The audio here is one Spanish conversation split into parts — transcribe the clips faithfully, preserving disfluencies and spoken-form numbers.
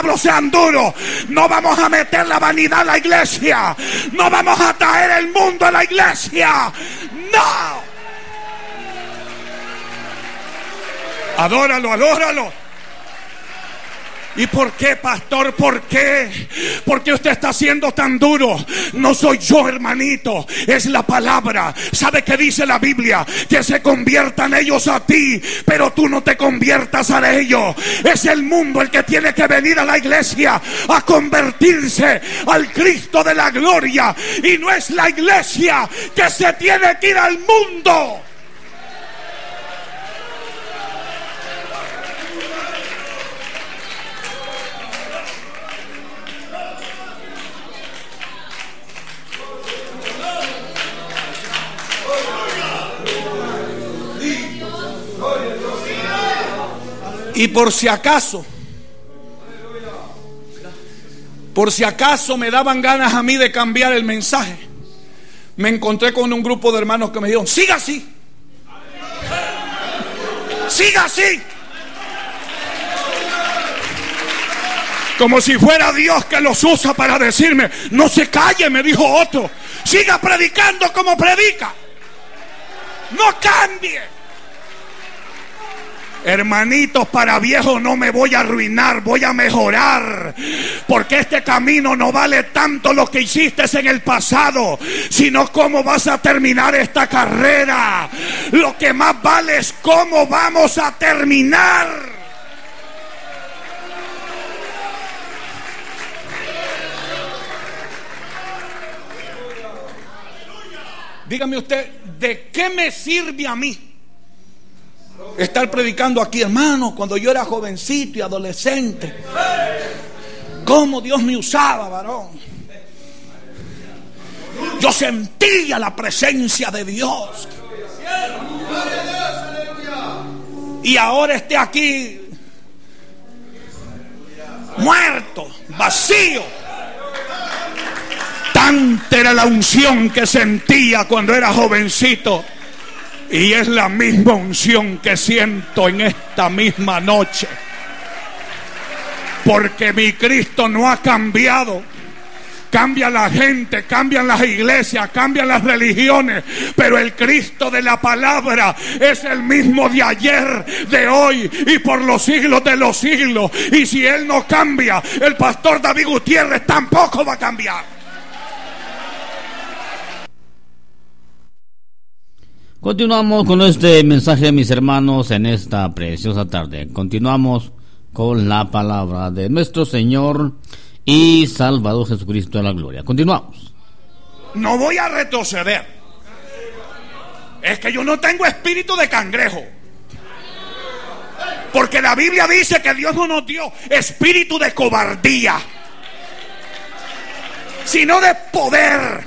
sean duros. No vamos a meter la vanidad a la iglesia. No vamos a traer el mundo a la iglesia. No. Adóralo, adóralo. ¿Y por qué, pastor? ¿Por qué? ¿Por qué usted está siendo tan duro? No soy yo, hermanito, es la palabra. ¿Sabe qué dice la Biblia? Que se conviertan ellos a ti, pero tú no te conviertas a ellos. Es el mundo el que tiene que venir a la iglesia a convertirse al Cristo de la gloria, y no es la iglesia que se tiene que ir al mundo. Y por si acaso, por si acaso me daban ganas a mí de cambiar el mensaje, me encontré con un grupo de hermanos que me dijeron: siga así, siga así. Como si fuera Dios que los usa para decirme: no se calle, me dijo otro, siga predicando como predica, no cambie. Hermanitos, para viejo no me voy a arruinar, voy a mejorar, porque este camino no vale tanto lo que hiciste en el pasado, sino cómo vas a terminar esta carrera. Lo que más vale es cómo vamos a terminar. Dígame usted, ¿de qué me sirve a mí estar predicando aquí, hermano? Cuando yo era jovencito y adolescente, cómo Dios me usaba, varón. Yo sentía la presencia de Dios. Y ahora esté aquí muerto, vacío. Tanta era la unción que sentía cuando era jovencito, y es la misma unción que siento en esta misma noche, porque mi Cristo no ha cambiado. Cambia la gente, cambian las iglesias, cambian las religiones, pero el Cristo de la palabra es el mismo de ayer, de hoy y por los siglos de los siglos. Y si Él no cambia, el pastor David Gutiérrez tampoco va a cambiar. Continuamos con este mensaje, mis hermanos, en esta preciosa tarde. Continuamos con la palabra de nuestro Señor y Salvador Jesucristo de la gloria. Continuamos. No voy a retroceder. Es que yo no tengo espíritu de cangrejo, porque la Biblia dice que Dios no nos dio espíritu de cobardía, sino de poder,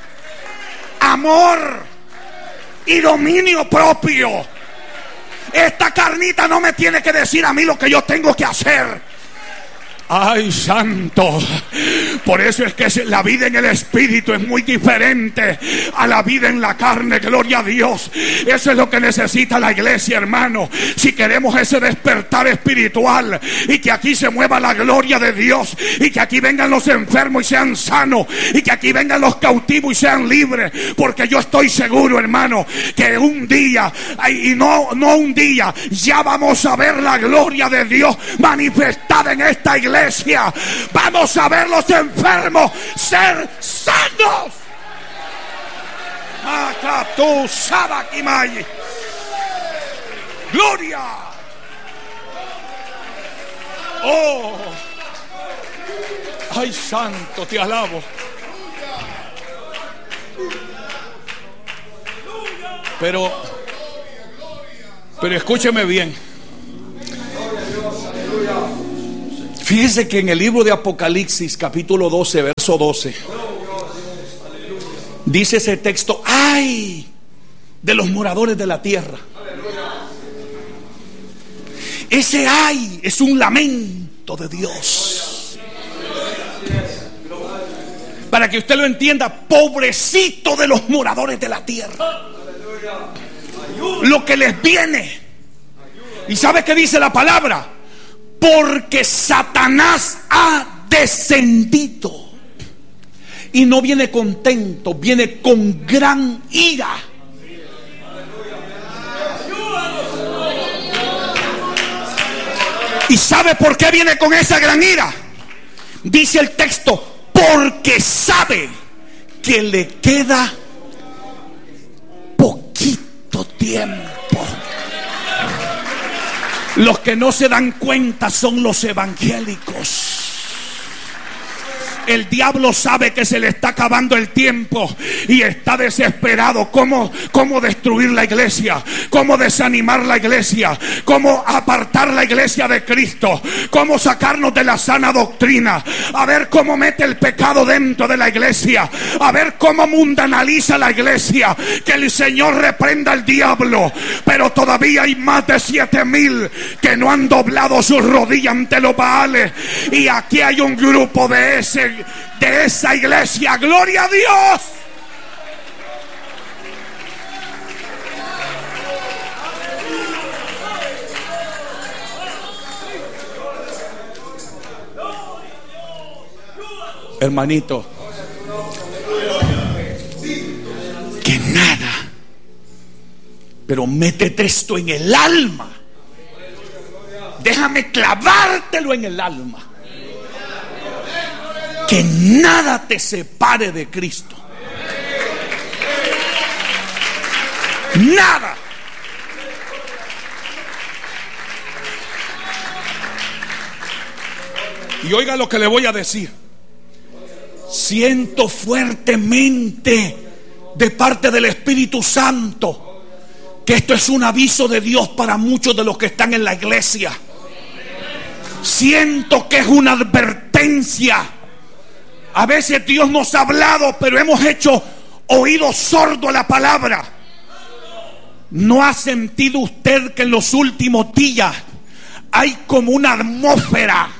amor y dominio propio. Esta carnita no me tiene que decir a mí lo que yo tengo que hacer. Ay, santo. Por eso es que la vida en el espíritu es muy diferente a la vida en la carne. Gloria a Dios. Eso es lo que necesita la iglesia, hermano. Si queremos ese despertar espiritual, y que aquí se mueva la gloria de Dios, y que aquí vengan los enfermos y sean sanos, y que aquí vengan los cautivos y sean libres. Porque yo estoy seguro, hermano, que un día, y no, no un día, ya vamos a ver la gloria de Dios manifestada en esta iglesia. Vamos a ver los enfermos ser sanos. Macatú Sabakimay. Gloria. Oh, ay, santo, te alabo. Pero, pero escúcheme bien. Fíjese que en el libro de Apocalipsis, capítulo doce, verso doce, dice ese texto: ¡ay de los moradores de la tierra! Ese ay es un lamento de Dios. Para que usted lo entienda, pobrecito de los moradores de la tierra, lo que les viene. ¿Y sabe qué dice la palabra? porque Satanás ha descendido. Y no viene contento, viene con gran ira. ¿Y sabe por qué viene con esa gran ira? Dice el texto, porque sabe que le queda poquito tiempo. Los que no se dan cuenta son los evangélicos. El diablo sabe que se le está acabando el tiempo y está desesperado. ¿Cómo, cómo destruir la iglesia? ¿Cómo desanimar la iglesia? ¿Cómo apartar la iglesia de Cristo? ¿Cómo sacarnos de la sana doctrina? A ver cómo mete el pecado dentro de la iglesia. A ver cómo mundanaliza la iglesia. Que el Señor reprenda al diablo. Pero todavía hay más de siete mil que no han doblado sus rodillas ante los Baales. Y aquí hay un grupo de ese de esa iglesia. ¡Gloria a Dios! Hermanito, que nada, pero métete esto en el alma. Déjame clavártelo en el alma. Que nada te separe de Cristo. Nada. Y oiga lo que le voy a decir. Siento fuertemente de parte del Espíritu Santo que esto es un aviso de Dios para muchos de los que están en la iglesia. Siento que es una advertencia. A veces Dios nos ha hablado, pero hemos hecho oído sordo a la palabra. ¿No ha sentido usted que en los últimos días hay como una atmósfera,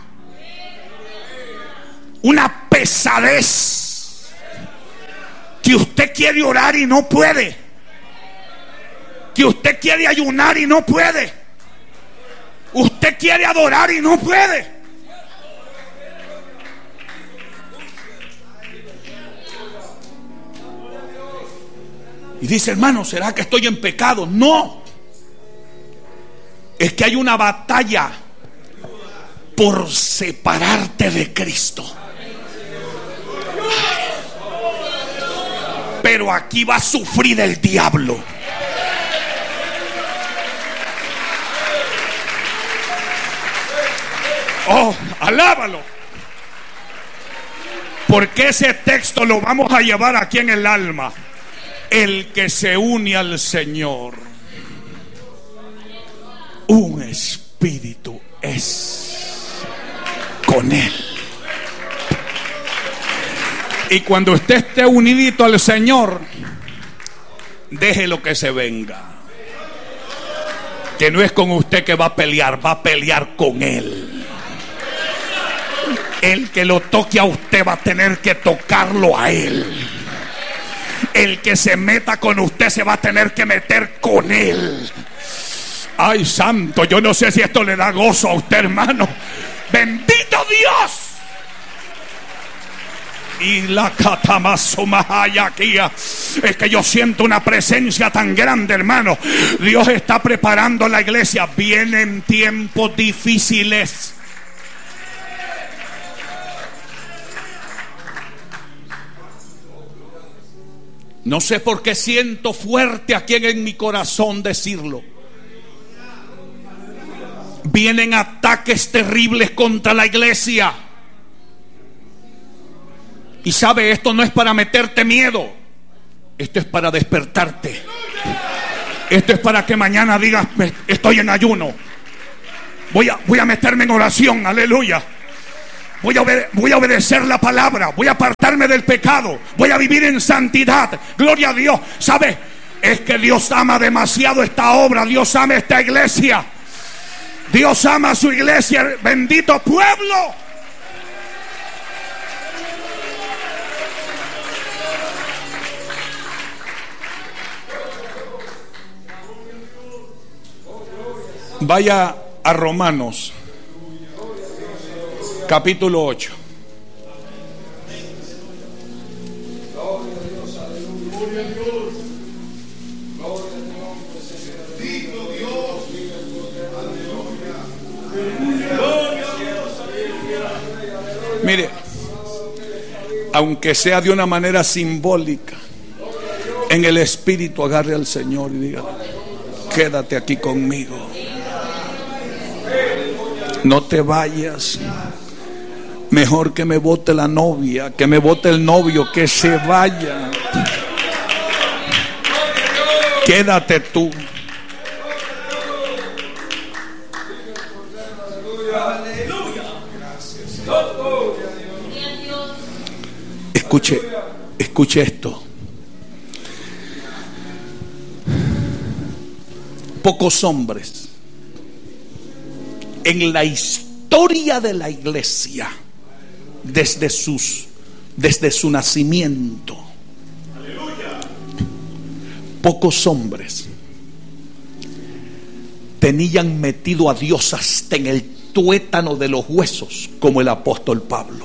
una pesadez, que usted quiere orar y no puede, que usted quiere ayunar y no puede, usted quiere adorar y no puede? Y dice, hermano, ¿será que estoy en pecado? No. Es que hay una batalla por separarte de Cristo. Pero aquí va a sufrir el diablo. Oh, alábalo. Porque ese texto lo vamos a llevar aquí en el alma. El que se une al Señor, un espíritu es con Él. Y cuando usted esté unidito al Señor, deje lo que se venga. Que no es con usted que va a pelear, va a pelear con Él. El que lo toque a usted va a tener que tocarlo a Él. El que se meta con usted se va a tener que meter con Él. Ay, santo, yo no sé si esto le da gozo a usted, hermano. Bendito Dios. Y la catamasomahayaquía. Es que yo siento una presencia tan grande, hermano. Dios está preparando la iglesia. Vienen tiempos difíciles. No sé por qué siento fuerte aquí en mi corazón decirlo. Vienen ataques terribles contra la iglesia. Y sabe, esto no es para meterte miedo. Esto es para despertarte. Esto es para que mañana digas, estoy en ayuno. Voy a, voy a meterme en oración, aleluya. Voy a, obede- voy a obedecer la palabra. Voy a apartarme del pecado. Voy a vivir en santidad. Gloria a Dios. ¿Sabe? Es que Dios ama demasiado esta obra. Dios ama esta iglesia. Dios ama a su iglesia. Bendito pueblo. Vaya a Romanos capítulo ocho. Mire, aunque sea de una manera simbólica, en el espíritu agarre al Señor y diga: quédate aquí conmigo, no te vayas. Mejor que me bote la novia, que me bote el novio, que se vaya. Quédate tú. Escuche, escuche esto. Pocos hombres en la historia de la iglesia, desde sus desde su nacimiento, pocos hombres tenían metido a Dios hasta en el tuétano de los huesos como el apóstol Pablo.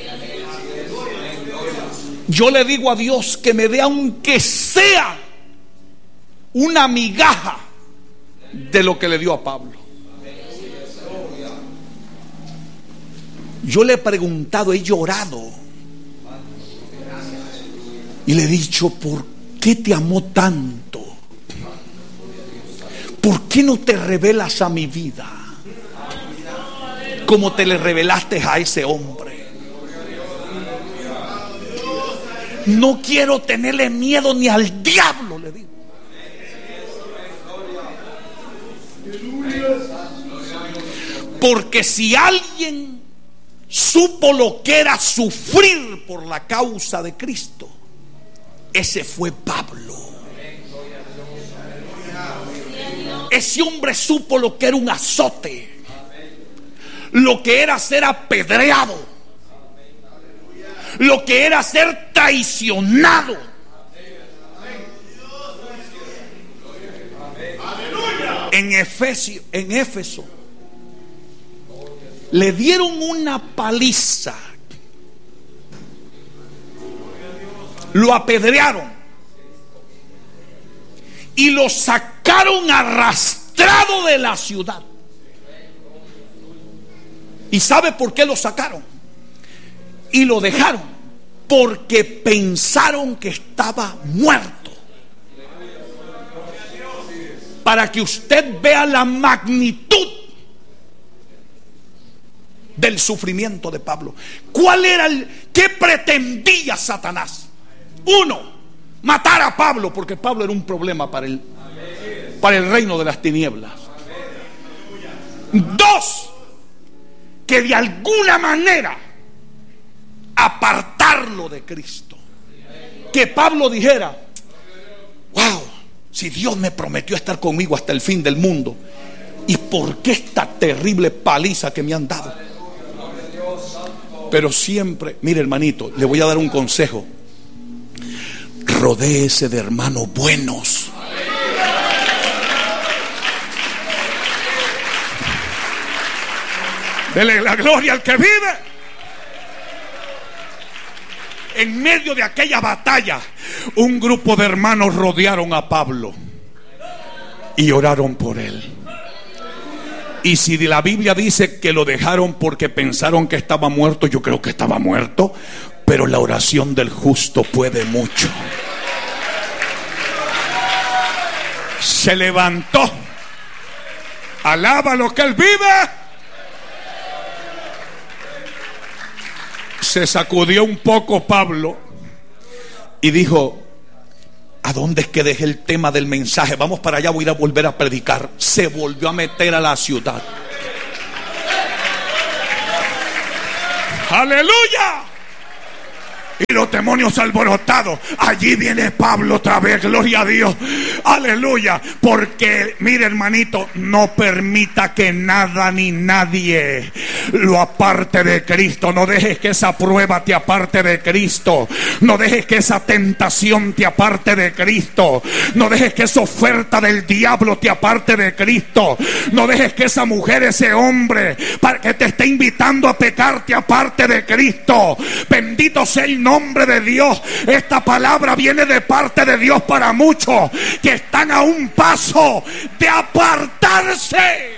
Yo le digo a Dios que me dé, aunque sea una migaja de lo que le dio a Pablo. Yo le he preguntado, he llorado y le he dicho: ¿por qué te amó tanto? ¿Por qué no te revelas a mi vida como te le revelaste a ese hombre? No quiero tenerle miedo ni al diablo, le digo. Porque si alguien supo lo que era sufrir por la causa de Cristo, ese fue Pablo. Ese hombre supo lo que era un azote, lo que era ser apedreado, lo que era ser traicionado. En Efesio, en Éfeso, le dieron una paliza, lo apedrearon y lo sacaron arrastrado de la ciudad. ¿Y sabe por qué lo sacaron? Y lo dejaron porque pensaron que estaba muerto. Para que usted vea la magnitud del sufrimiento de Pablo. ¿Cuál era el qué pretendía Satanás? Uno, matar a Pablo, porque Pablo era un problema para el para el reino de las tinieblas. Dos, que de alguna manera apartarlo de Cristo. Que Pablo dijera: wow, si Dios me prometió estar conmigo hasta el fin del mundo, ¿y por qué esta terrible paliza que me han dado? Pero siempre, mire hermanito, le voy a dar un consejo: rodéese de hermanos buenos. Dele la gloria al que vive. En medio de aquella batalla, un grupo de hermanos rodearon a Pablo y oraron por él. Y si la Biblia dice que lo dejaron porque pensaron que estaba muerto, yo creo que estaba muerto, pero la oración del justo puede mucho. Se levantó, alaba lo que él vive. Se sacudió un poco Pablo y dijo: ¿a dónde es que dejé el tema del mensaje? Vamos para allá, voy a ir a volver a predicar. Se volvió a meter a la ciudad. ¡Aleluya! y los demonios alborotados. Allí viene Pablo otra vez, gloria a Dios, aleluya. Porque mire, hermanito, no permita que nada ni nadie lo aparte de Cristo. No dejes que esa prueba te aparte de Cristo. No dejes que esa tentación te aparte de Cristo. No dejes que esa oferta del diablo te aparte de Cristo. No dejes que esa mujer, ese hombre para que te esté invitando a pecar te aparte de Cristo. Bendito sea el nombre de Dios. Esta palabra viene de parte de Dios para muchos que están a un paso de apartarse.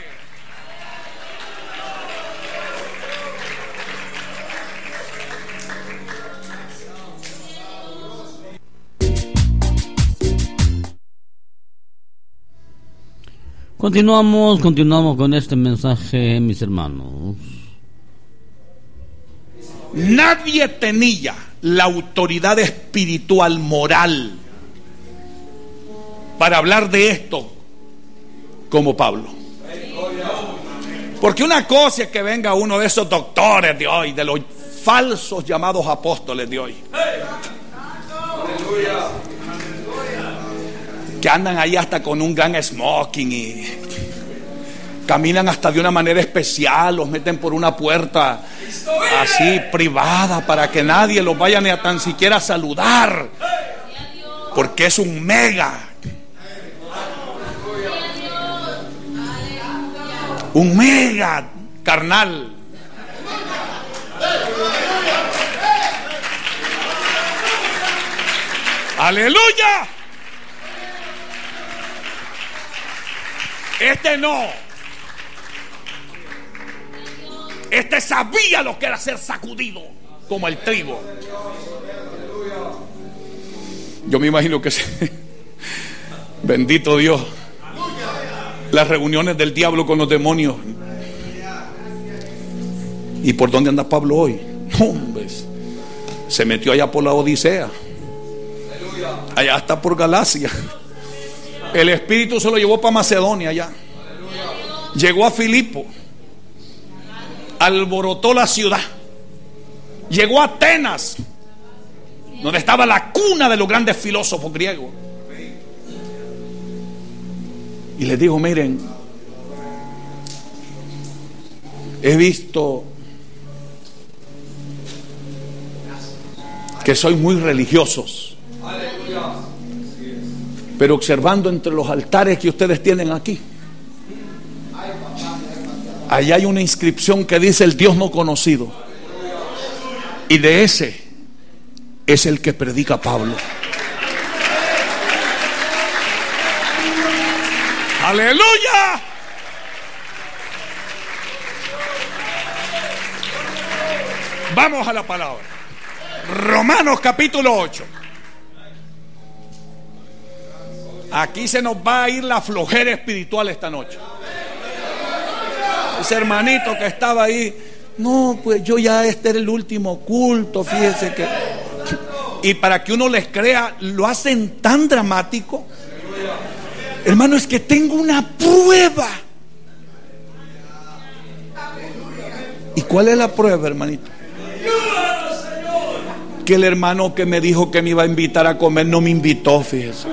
Continuamos, continuamos con este mensaje, mis hermanos. Nadie tenía la autoridad espiritual, moral, para hablar de esto como Pablo. Porque una cosa es que venga uno de esos doctores de hoy, de los falsos llamados apóstoles de hoy, que andan ahí hasta con un gran smoking y caminan hasta de una manera especial, los meten por una puerta así privada para que nadie los vaya ni a tan siquiera saludar, porque es un mega, un mega carnal. Aleluya. Este no. Este sabía lo que era ser sacudido como el trigo. Yo me imagino que se... Bendito Dios. Las reuniones del diablo con los demonios. ¿Y por dónde anda Pablo hoy? Hombre, se metió allá por la Odisea. Allá está por Galacia. El Espíritu se lo llevó para Macedonia allá. Llegó a Filipo. Alborotó la ciudad. Llegó a Atenas, donde estaba la cuna de los grandes filósofos griegos. Y les dijo: miren, he visto que sois muy religiosos, pero observando entre los altares que ustedes tienen aquí, allá hay una inscripción que dice el Dios no conocido. Y de ese es el que predica Pablo. ¡Aleluya! Vamos a la palabra. Romanos capítulo ocho. Aquí se nos va a ir la flojera espiritual esta noche. Ese hermanito que estaba ahí: no, pues yo ya este era el último culto, fíjese que... Y para que uno les crea, lo hacen tan dramático. Hermano, es que tengo una prueba. ¿Y cuál es la prueba, hermanito? Que el hermano que me dijo que me iba a invitar a comer no me invitó, fíjese.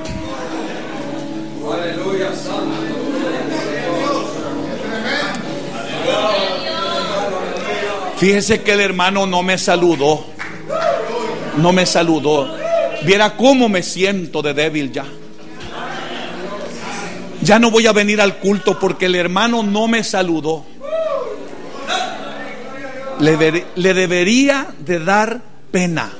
Fíjese que el hermano no me saludó. No me saludó. Viera cómo me siento de débil ya. Ya no voy a venir al culto porque el hermano no me saludó. Le, de, le debería de dar pena.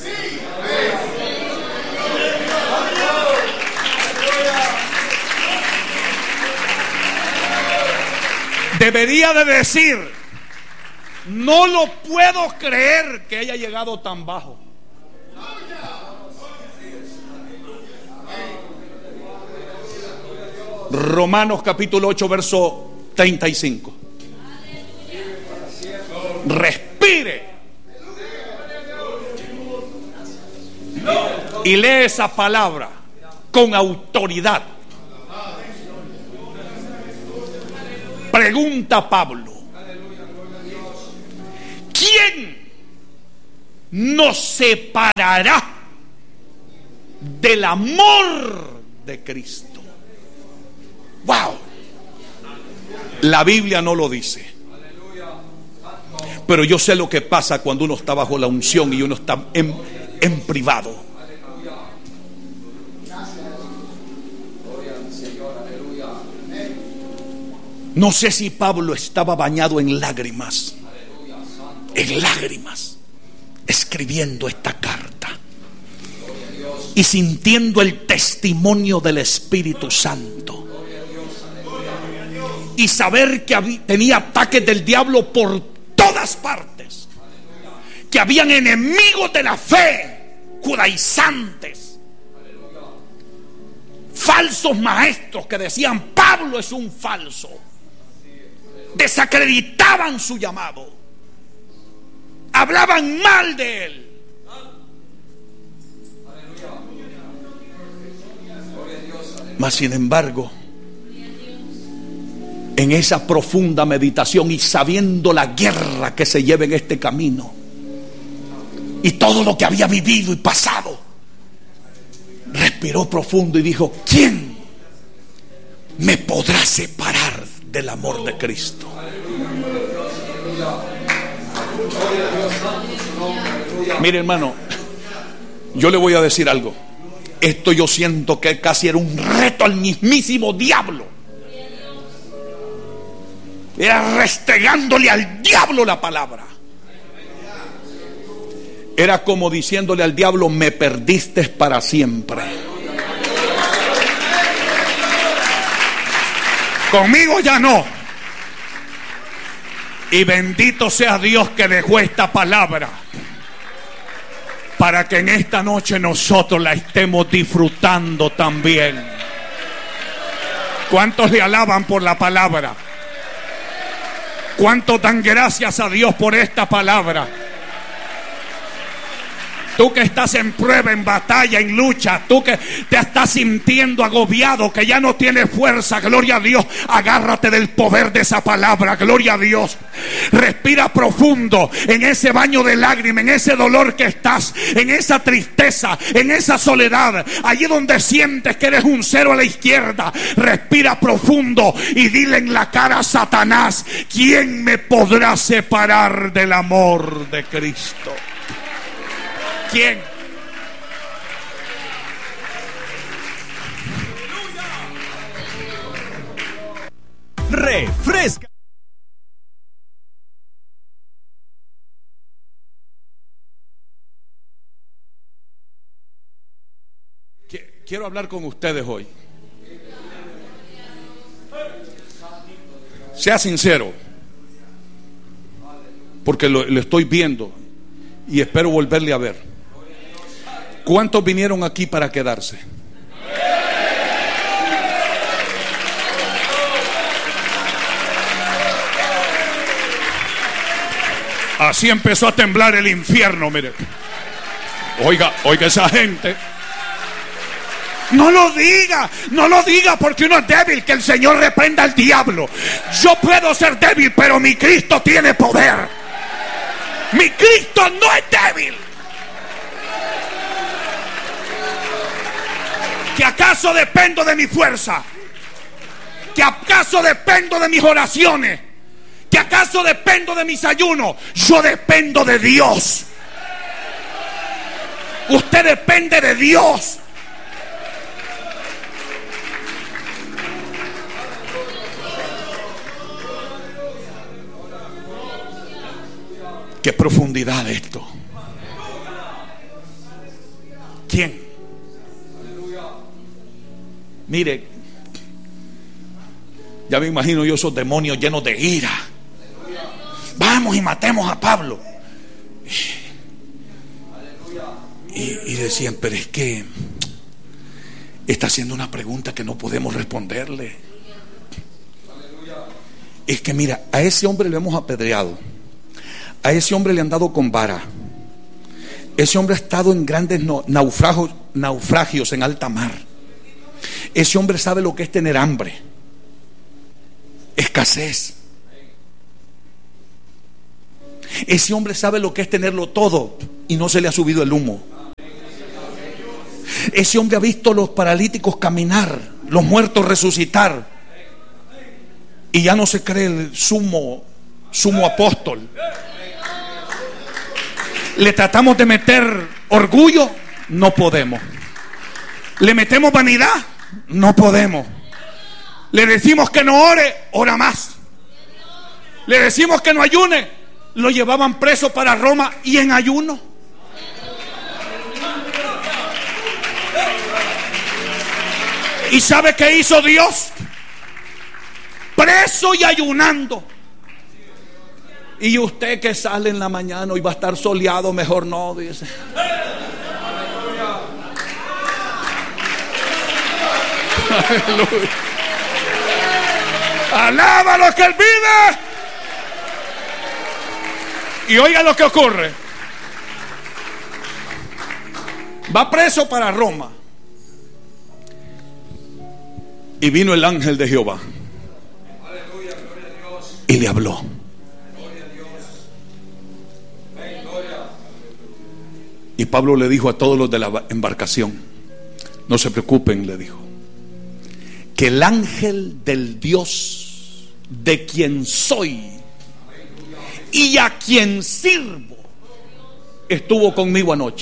Debería de decir: no lo puedo creer que haya llegado tan bajo. Romanos capítulo ocho verso treinta y cinco. Respire y lee esa palabra con autoridad. Pregunta Pablo: ¿quién nos separará del amor de Cristo? ¡Wow! La Biblia no lo dice, pero yo sé lo que pasa cuando uno está bajo la unción y uno está en, en privado. No sé si Pablo estaba bañado en lágrimas, en lágrimas, escribiendo esta carta y sintiendo el testimonio del Espíritu Santo, y saber que había, tenía ataques del diablo por todas partes, que habían enemigos de la fe, judaizantes, falsos maestros que decían Pablo es un falso, desacreditaban su llamado, hablaban mal de él. Mas sin embargo, en esa profunda meditación y sabiendo la guerra que se lleva en este camino y todo lo que había vivido y pasado, respiró profundo y dijo: ¿quién me podrá separar del amor de Cristo? Mire, hermano, yo le voy a decir algo. Esto yo siento que casi era un reto al mismísimo diablo. Era restregándole al diablo la palabra. Era como diciéndole al diablo: me perdiste para siempre. Conmigo ya no. Y bendito sea Dios que dejó esta palabra para que en esta noche nosotros la estemos disfrutando también. ¿Cuántos le alaban por la palabra? ¿Cuántos dan gracias a Dios por esta palabra? Tú que estás en prueba, en batalla, en lucha, tú que te estás sintiendo agobiado, que ya no tienes fuerza, gloria a Dios, agárrate del poder de esa palabra, gloria a Dios. Respira profundo en ese baño de lágrimas, en ese dolor que estás, en esa tristeza, en esa soledad, allí donde sientes que eres un cero a la izquierda. Respira profundo y dile en la cara a Satanás: ¿quién me podrá separar del amor de Cristo? ¿Quién? Refresca. Quiero hablar con ustedes hoy. Sea sincero, porque lo, lo estoy viendo y espero volverle a ver. ¿Cuántos vinieron aquí para quedarse? Así empezó a temblar el infierno, mire. Oiga, oiga esa gente. No lo diga, no lo diga porque uno es débil, que el Señor reprenda al diablo. Yo puedo ser débil, pero mi Cristo tiene poder. Mi Cristo no es débil. ¿Que acaso dependo de mi fuerza? ¿Que acaso dependo de mis oraciones? ¿Que acaso dependo de mis ayunos? Yo dependo de Dios. Usted depende de Dios. Qué profundidad esto. ¿Quién? Mire, ya me imagino yo esos demonios llenos de ira. Vamos y matemos a Pablo. Y, y decían: pero es que está haciendo una pregunta que no podemos responderle. Es que mira, a ese hombre le hemos apedreado, a ese hombre le han dado con vara, ese hombre ha estado en grandes naufragios, naufragios en alta mar. Ese hombre sabe lo que es tener hambre, escasez. Ese hombre sabe lo que es tenerlo todo y no se le ha subido el humo. Ese hombre ha visto los paralíticos caminar, los muertos resucitar, y ya no se cree el sumo, sumo apóstol. Le tratamos de meter orgullo, no podemos. Le metemos vanidad, no podemos. Le decimos que no ore, ora más. Le decimos que no ayune, lo llevaban preso para Roma y en ayuno. ¿Y sabe qué hizo Dios? Preso y ayunando. Y usted que sale en la mañana y va a estar soleado, mejor no, dice. Aleluya. Alaba lo que Él vive. Y oiga lo que ocurre. Va preso para Roma. Y vino el ángel de Jehová y le habló. Y Pablo le dijo a todos los de la embarcación: no se preocupen, le dijo, que el ángel del Dios de quien soy y a quien sirvo estuvo conmigo anoche.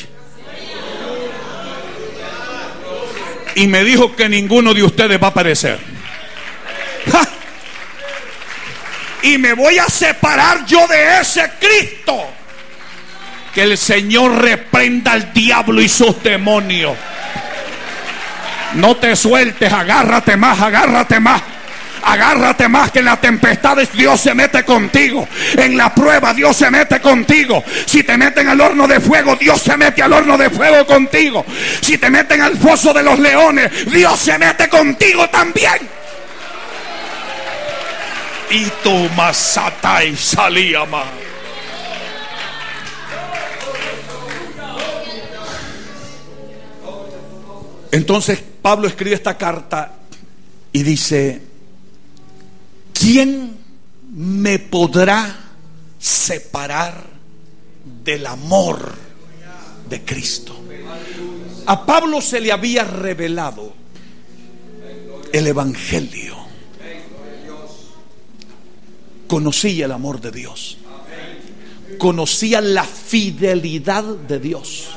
Y me dijo que ninguno de ustedes va a perecer. ¡Ja! Y me voy a separar yo de ese Cristo. Que el Señor reprenda al diablo y sus demonios. No te sueltes, agárrate más, agárrate más. Agárrate más, que en las tempestades Dios se mete contigo. En la prueba Dios se mete contigo. Si te meten al horno de fuego, Dios se mete al horno de fuego contigo. Si te meten al foso de los leones, Dios se mete contigo también. Y tu masata y salía más. Entonces Pablo escribe esta carta y dice: ¿quién me podrá separar del amor de Cristo? A Pablo se le había revelado el Evangelio. Conocía el amor de Dios. Conocía la fidelidad de Dios.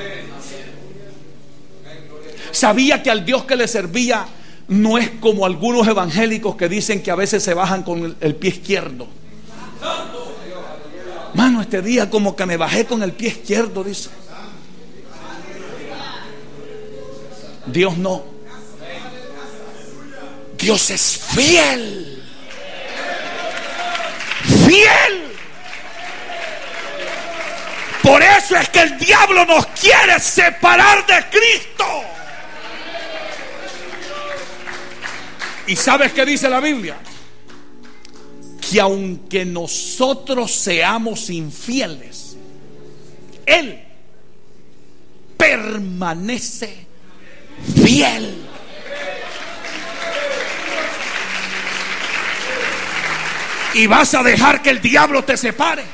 Sabía que al Dios que le servía no es como algunos evangélicos que dicen que a veces se bajan con el, el pie izquierdo. Mano, este día como que me bajé con el pie izquierdo, dice. Dios no. Dios es fiel. Fiel. Por eso es que el diablo nos quiere separar de Cristo. ¿Y sabes qué dice la Biblia? Que aunque nosotros seamos infieles, Él permanece fiel. Y vas a dejar que el diablo te separe.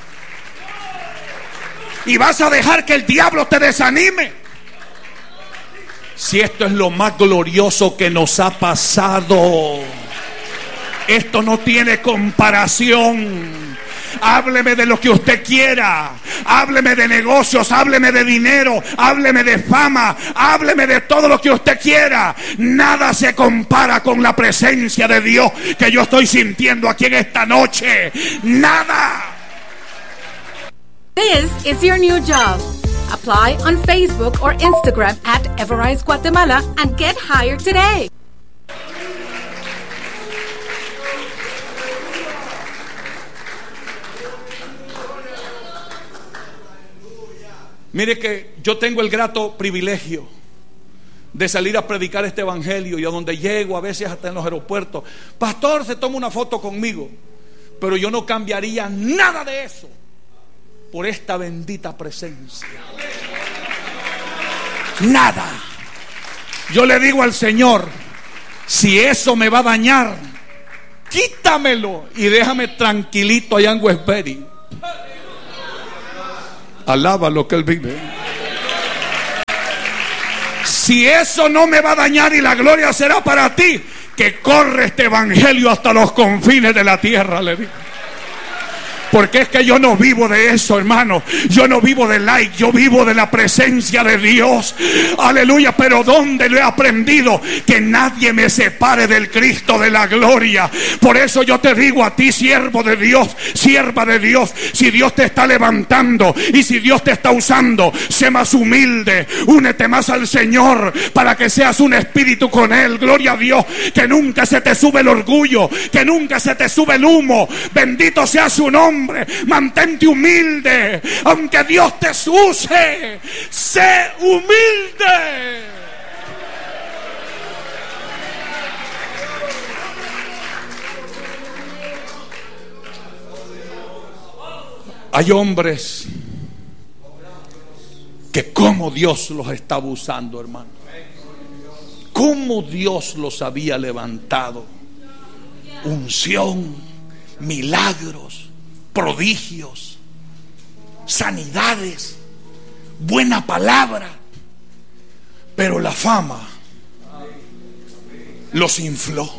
Y vas a dejar que el diablo te desanime. Si esto es lo más glorioso que nos ha pasado, esto no tiene comparación. Hábleme de lo que usted quiera. Hábleme de negocios, hábleme de dinero, hábleme de fama, hábleme de todo lo que usted quiera. Nada se compara con la presencia de Dios que yo estoy sintiendo aquí en esta noche. Nada. This is your new job. Apply on Facebook or Instagram at Everrise Guatemala and get hired today. Mire que yo tengo el grato privilegio de salir a predicar este evangelio, y a donde llego, a veces hasta en los aeropuertos, pastor, se toma una foto conmigo. Pero yo no cambiaría nada de eso por esta bendita presencia. Nada. Yo le digo al Señor: si eso me va a dañar, quítamelo y déjame tranquilito allá en Westbury. Alaba lo que Él vive. Si eso no me va a dañar y la gloria será para ti, que corre este evangelio hasta los confines de la tierra, le digo. Porque es que yo no vivo de eso, hermano. Yo no vivo de like, yo vivo de la presencia de Dios. Aleluya. Pero ¿dónde lo he aprendido? Que nadie me separe del Cristo de la gloria. Por eso yo te digo a ti, siervo de Dios, sierva de Dios, si Dios te está levantando y si Dios te está usando, sé más humilde, únete más al Señor para que seas un espíritu con Él. Gloria a Dios. Que nunca se te sube el orgullo, que nunca se te sube el humo. Bendito sea su nombre. Mantente humilde, aunque Dios te use, sé humilde. Hay hombres que como Dios los estaba usando, hermano, como Dios los había levantado, unción, milagros, prodigios, sanidades, buena palabra, pero la fama los infló.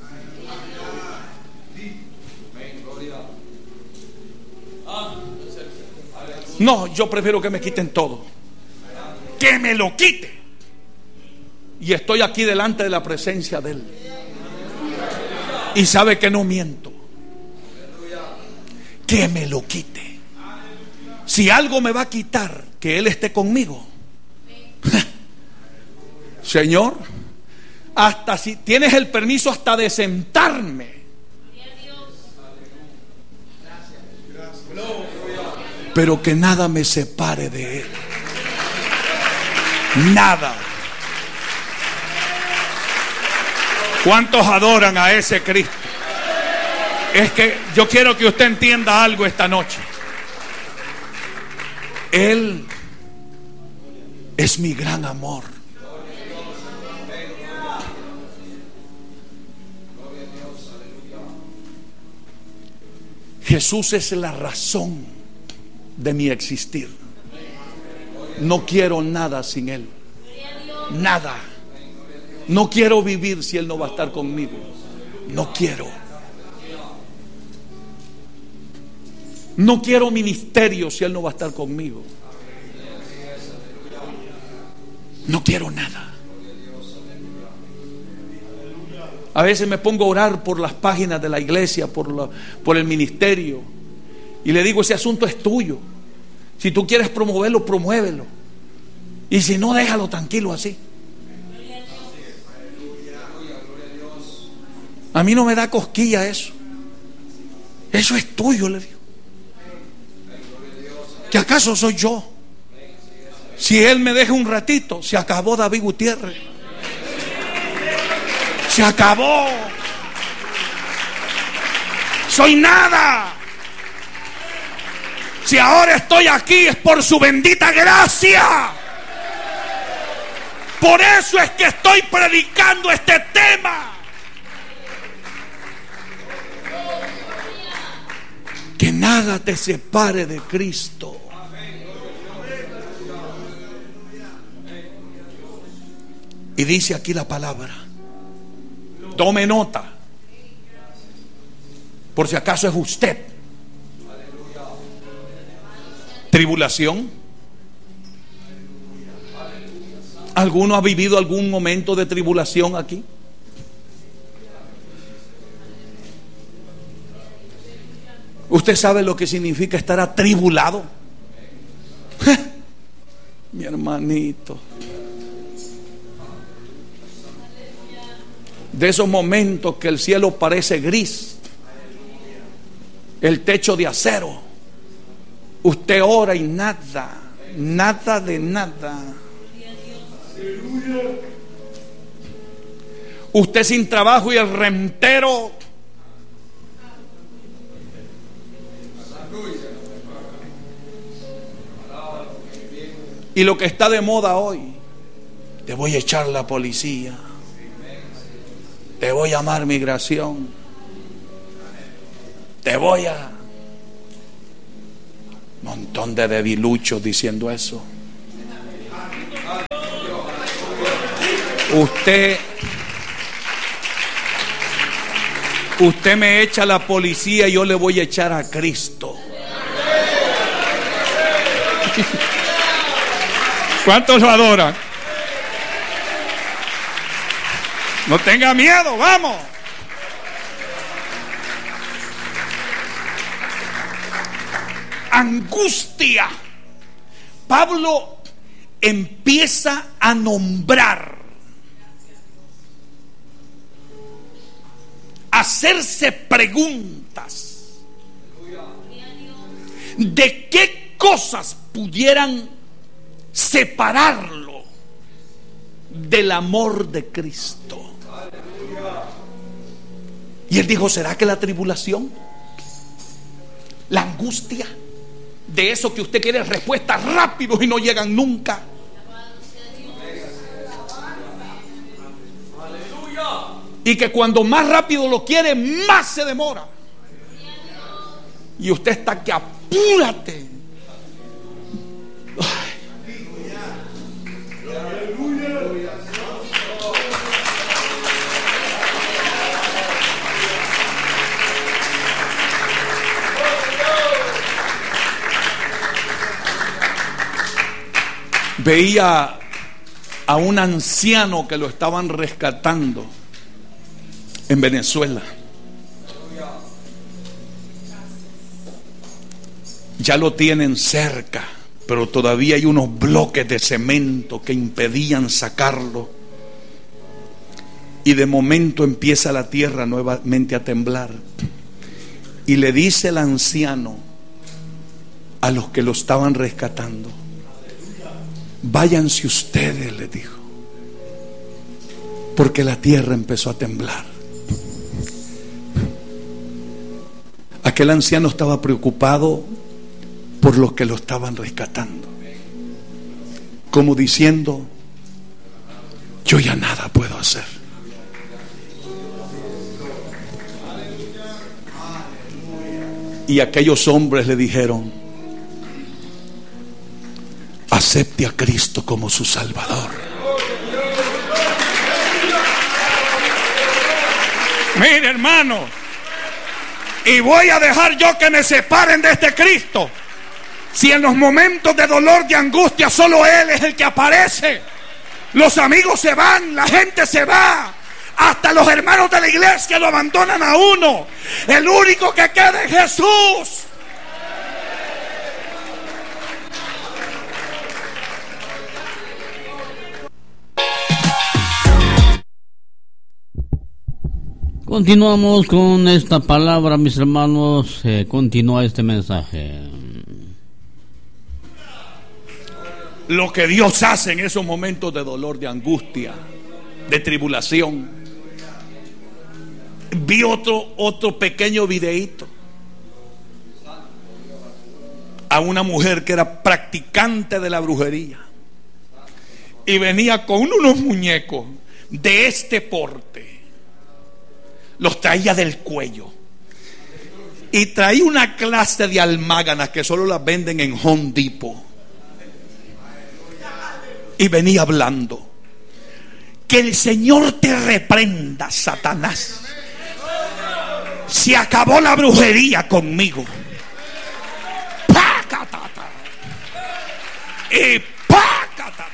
No, yo prefiero que me quiten todo, que me lo quite, y estoy aquí delante de la presencia de Él, y sabe que no miento. Que me lo quite. Si algo me va a quitar, que Él esté conmigo. Señor, hasta si tienes el permiso hasta de sentarme. Pero que nada me separe de Él. Nada. ¿Cuántos adoran a ese Cristo? Es que yo quiero que usted entienda algo esta noche. Él es mi gran amor. Jesús es la razón de mi existir. No quiero nada sin Él. Nada. No quiero vivir si Él no va a estar conmigo. No quiero. No quiero ministerio si Él no va a estar conmigo. No quiero nada. A veces me pongo a orar por las páginas de la iglesia, por, la, por el ministerio, y le digo, ese asunto es tuyo. Si tú quieres promoverlo, promuévelo. Y si no, déjalo tranquilo así. A mí no me da cosquilla eso. Eso es tuyo, le digo. ¿Que acaso soy yo? Si Él me deja un ratito, se acabó David Gutiérrez. Se acabó. Soy nada. Si ahora estoy aquí es por su bendita gracia. Por eso es que estoy predicando este tema. Que nada te separe de Cristo. Y dice aquí la palabra, tome nota, por si acaso es usted. Tribulación. ¿Alguno ha vivido algún momento de tribulación aquí? ¿Usted sabe lo que significa estar atribulado? Mi hermanito. De esos momentos que el cielo parece gris, el techo de acero, usted ora y nada, nada de nada. Usted sin trabajo y el rentero y lo que está de moda hoy, te voy a echar la policía, te voy a llamar migración, te voy a... No, Montón de debiluchos diciendo eso. Usted Usted me echa a la policía y yo le voy a echar a Cristo. ¿Cuántos lo adoran? No tenga miedo, vamos. Angustia. Pablo empieza a nombrar, a hacerse preguntas de qué cosas pudieran separarlo del amor de Cristo. Y él dijo: ¿será que la tribulación, la angustia, de eso que usted quiere respuestas rápidos y no llegan nunca? Y que cuando más rápido lo quiere, más se demora. Y usted está que apúrate. Ay. Veía a un anciano que lo estaban rescatando en Venezuela. Ya lo tienen cerca, pero todavía hay unos bloques de cemento que impedían sacarlo. Y de momento empieza la tierra nuevamente a temblar. Y le dice el anciano a los que lo estaban rescatando: váyanse ustedes, le dijo, porque la tierra empezó a temblar. Aquel anciano estaba preocupado por los que lo estaban rescatando, como diciendo: yo ya nada puedo hacer. Y aquellos hombres le dijeron: acepte a Cristo como su Salvador. Mire, hermano, y voy a dejar yo que me separen de este Cristo, si en los momentos de dolor, de angustia, solo Él es el que aparece. Los amigos se van, la gente se va, hasta los hermanos de la iglesia lo abandonan a uno. El único que queda es Jesús. Continuamos con esta palabra, mis hermanos. Eh, continúa este mensaje. Lo que Dios hace en esos momentos de dolor, de angustia, de tribulación. Vi otro, otro pequeño videíto a una mujer que era practicante de la brujería y venía con unos muñecos de este porte. Los traía del cuello y traía una clase de almáganas que solo las venden en Home Depot. Y venía hablando: que el Señor te reprenda, Satanás. Se acabó la brujería conmigo. ¡Pácatata! Y ¡pácatata!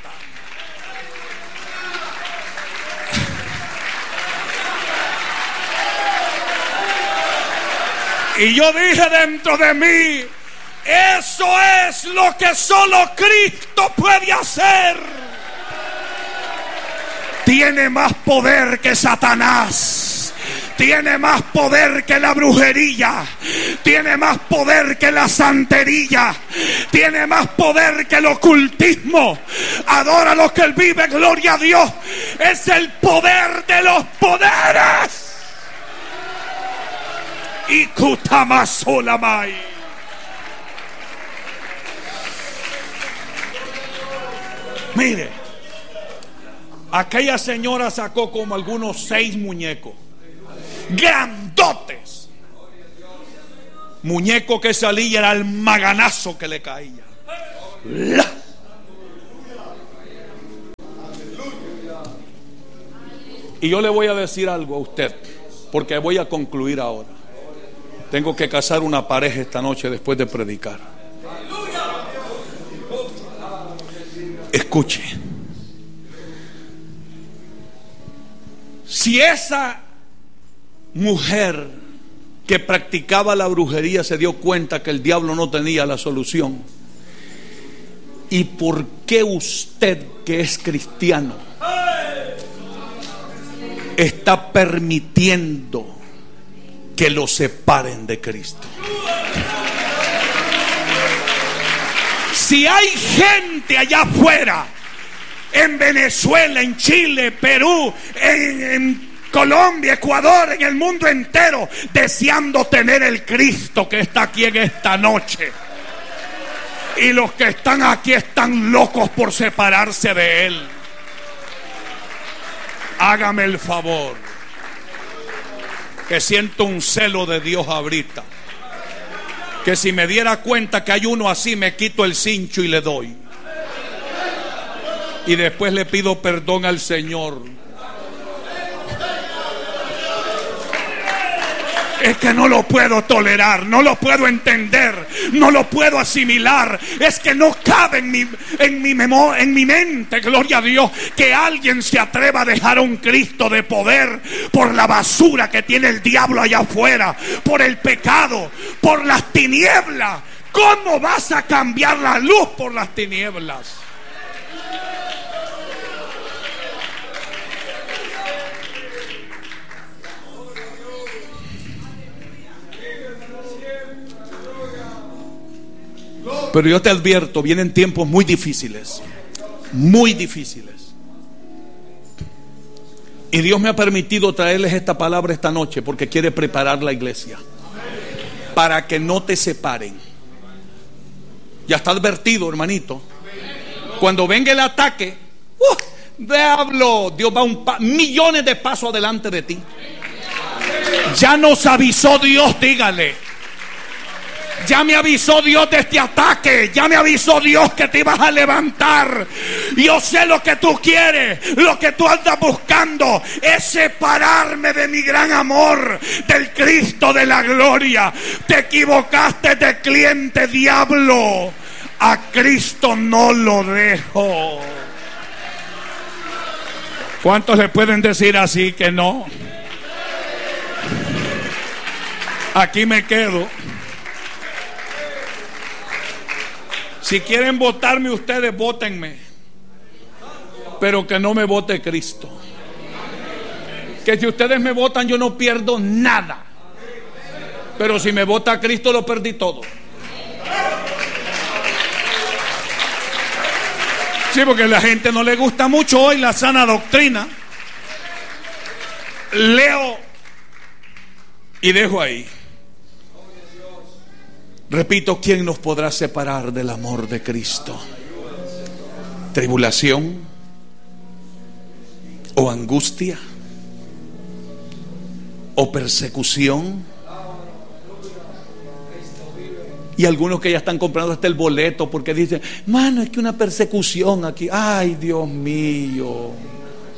Y yo dije dentro de mí: eso es lo que solo Cristo puede hacer. Tiene más poder que Satanás. Tiene más poder que la brujería. Tiene más poder que la santería. Tiene más poder que el ocultismo. Adora lo que Él vive, gloria a Dios. Es el poder de los poderes. Y Kutamasolamai. Mire, aquella señora sacó como algunos seis muñecos grandotes muñeco que salía era el maganazo que le caía. La. Y yo le voy a decir algo a usted, porque voy a concluir ahora. Tengo que casar una pareja esta noche después de predicar. Escuche. Si esa mujer que practicaba la brujería se dio cuenta que el diablo no tenía la solución, ¿y por qué usted, que es cristiano, está permitiendo que lo separen de Cristo? Si hay gente allá afuera, en Venezuela, en Chile, Perú, en, en Colombia, Ecuador, en el mundo entero, deseando tener el Cristo que está aquí en esta noche, y los que están aquí están locos por separarse de Él, hágame el favor, que siento un celo de Dios ahorita, que si me diera cuenta que hay uno así, me quito el cincho y le doy, y después le pido perdón al Señor. Es que no lo puedo tolerar, no lo puedo entender, no lo puedo asimilar. Es que no cabe en mi, en mi memo, en mi mente, gloria a Dios, que alguien se atreva a dejar a un Cristo de poder por la basura que tiene el diablo allá afuera, por el pecado, por las tinieblas. ¿Cómo vas a cambiar la luz por las tinieblas? Pero yo te advierto, vienen tiempos muy difíciles, muy difíciles. Y Dios me ha permitido traerles esta palabra esta noche porque quiere preparar la iglesia para que no te separen. Ya está advertido, hermanito. Cuando venga el ataque, uh, diablo, Dios va un pa- millones de pasos adelante de ti. Ya nos avisó Dios, dígale. Ya me avisó Dios de este ataque. Ya me avisó Dios que te ibas a levantar. Yo sé lo que tú quieres. Lo que tú andas buscando es separarme de mi gran amor, del Cristo de la gloria. Te equivocaste de cliente, diablo. A Cristo no lo dejo. ¿Cuántos le pueden decir así que no? Aquí me quedo. Si quieren votarme ustedes, vótenme, pero que no me vote Cristo. Que si ustedes me votan, yo no pierdo nada, pero si me vota Cristo, lo perdí todo. Sí, porque a la gente no le gusta mucho hoy la sana doctrina. Leo y dejo ahí. Repito, ¿quién nos podrá separar del amor de Cristo? ¿Tribulación? ¿O angustia? ¿O persecución? Y algunos que ya están comprando hasta el boleto porque dicen, mano, es que una persecución aquí. Ay, Dios mío.